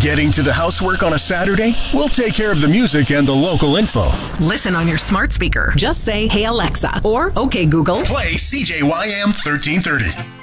Getting to the housework on a Saturday? We'll take care of the music and the local info. Listen on your smart speaker. Just say, "Hey Alexa," or "Okay Google." Play CJYM 1330.